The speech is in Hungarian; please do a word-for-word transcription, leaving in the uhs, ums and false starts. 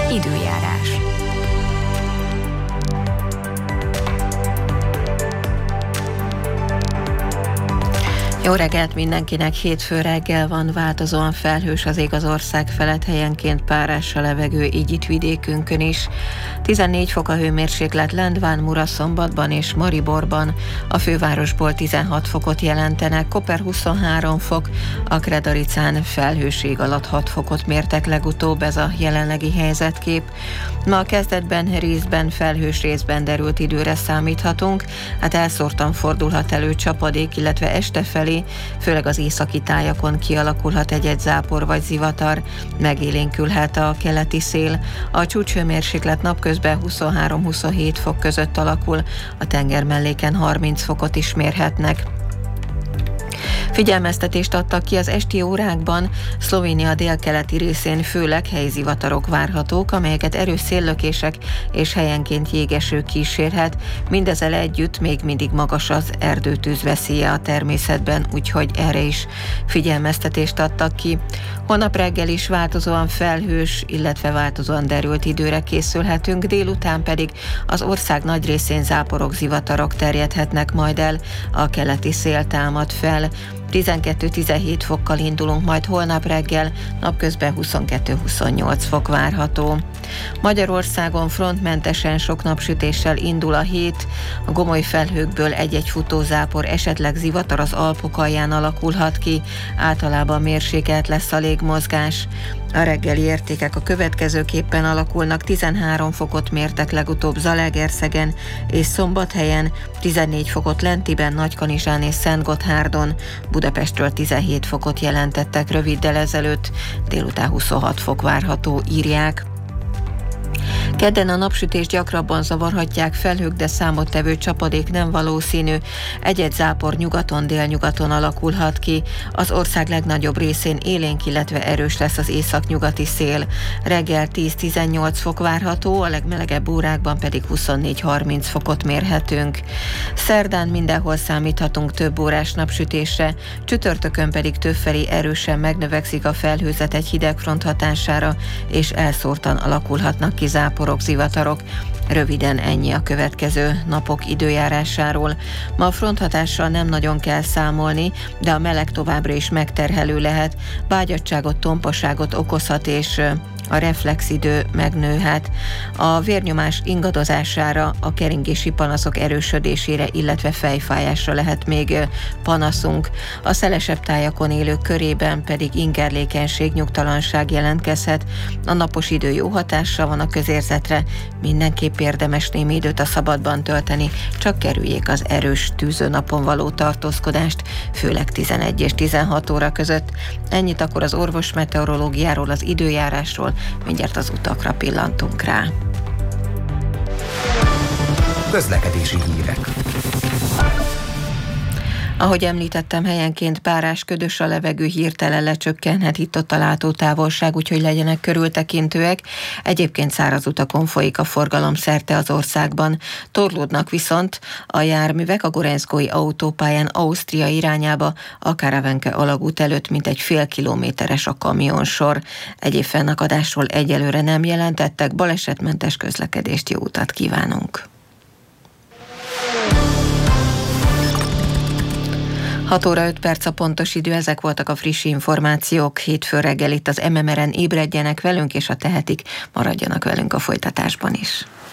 Időjárás. Jó reggelt mindenkinek, hétfő reggel van, változóan felhős az ég az ország felett, helyenként párás a levegő, így itt vidékünkön is. tizennégy fok a hőmérséklet Lendván, Muraszombatban és Mariborban, a fővárosból tizenhat fokot jelentenek, Koper huszonhárom fok, Akredaricán felhőség alatt hat fokot mértek legutóbb, ez a jelenlegi helyzetkép. Ma a kezdetben részben felhős, részben derült időre számíthatunk, hát elszórtan fordulhat elő csapadék, illetve este felé főleg az északi tájakon kialakulhat egy-egy zápor vagy zivatar, megélénkülhet a keleti szél. A csúcshőmérséklet napközben huszonhárom-huszonhét fok között alakul, a tengermelléken harminc fokot is mérhetnek. Figyelmeztetést adtak ki az esti órákban, Szlovénia délkeleti részén főleg helyzivatarok várhatók, amelyeket erős széllökések és helyenként jégeső kísérhet. Mindezzel együtt még mindig magas az erdőtűz veszélye a természetben, úgyhogy erre is figyelmeztetést adtak ki. Holnap reggel is változóan felhős, illetve változóan derült időre készülhetünk, délután pedig az ország nagy részén záporok, zivatarok terjedhetnek majd el, a keleti szél támad fel. tizenkettő-tizenhét fokkal indulunk majd holnap reggel, napközben huszonkettő-huszonnyolc fok várható. Magyarországon frontmentesen sok napsütéssel indul a hét, a gomoly felhőkből egy-egy futózápor, esetleg zivatar az Alpok alján alakulhat ki, általában mérsékelt lesz a légmozgás. A reggeli értékek a következőképpen alakulnak: tizenhárom fokot mértek legutóbb Zalaegerszegen és Szombathelyen, tizennégy fokot Lentiben, Nagykanizsán és Szentgotthárdon, Budapestről tizenhét fokot jelentettek röviddel ezelőtt, délután huszonhat fok várható, írják. Kedden a napsütést gyakrabban zavarhatják felhők, de számottevő csapadék nem valószínű. Egy-egy zápor nyugaton, délnyugaton alakulhat ki. Az ország legnagyobb részén élénk, illetve erős lesz az északnyugati szél. Reggel tíz-tizennyolc fok várható, a legmelegebb órákban pedig huszonnégy-harminc fokot mérhetünk. Szerdán mindenhol számíthatunk több órás napsütésre, csütörtökön pedig többfelé erősen megnövekszik a felhőzet egy hidegfront hatására, és elszórtan alakulhatnak ki záporok, zivatarok. Röviden ennyi a következő napok időjárásáról. Ma a fronthatással nem nagyon kell számolni, de a meleg továbbra is megterhelő lehet, vágyadtságot, tompaságot okozhat, és a reflexidő megnőhet. A vérnyomás ingadozására, a keringési panaszok erősödésére, illetve fejfájásra lehet még panaszunk. A szelesebb tájakon élők körében pedig ingerlékenység, nyugtalanság jelentkezhet. A napos idő jó hatással van a közérzetre, mindenképp érdemes némi időt a szabadban tölteni, csak kerüljék az erős tűzőnapon való tartózkodást, főleg tizenegy és tizenhat óra között. Ennyit akkor az orvosmeteorológiáról, az időjárásról, mindjárt az utakra pillantunk rá. Közlekedési hírek. Ahogy említettem, helyenként párás, ködös a levegő, hirtelen lecsökkenhet itt-ott a látótávolság, úgyhogy legyenek körültekintőek. Egyébként száraz utakon folyik a forgalom szerte az országban. Torlódnak viszont a járművek a Gorenszkói autópályán Ausztria irányába, a Káravenke alagút előtt mintegy fél kilométeres a kamionsor. Egyéb fennakadásról egyelőre nem jelentettek, balesetmentes közlekedést, jó utat kívánunk! hat óra öt perc a pontos idő, ezek voltak a friss információk. Hétfő reggel itt az em em er-en, ébredjenek velünk, és ha tehetik, maradjanak velünk a folytatásban is.